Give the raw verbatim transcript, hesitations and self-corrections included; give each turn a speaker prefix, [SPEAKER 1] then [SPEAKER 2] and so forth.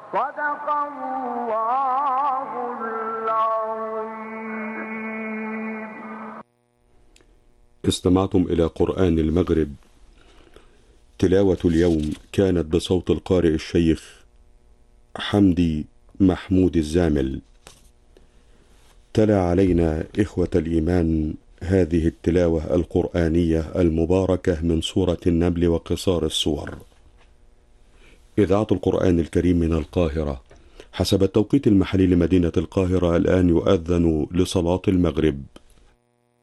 [SPEAKER 1] صدق الله العظيم.
[SPEAKER 2] استمعتم إلى قرآن المغرب. تلاوة اليوم كانت بصوت القارئ الشيخ حمدي محمود الزامل. تلا علينا إخوة الإيمان هذه التلاوة القرآنية المباركة من سورة النمل وقصار السور. إذاعة القرآن الكريم من القاهرة. حسب التوقيت المحلي لمدينة القاهرة الآن يؤذن لصلاة المغرب.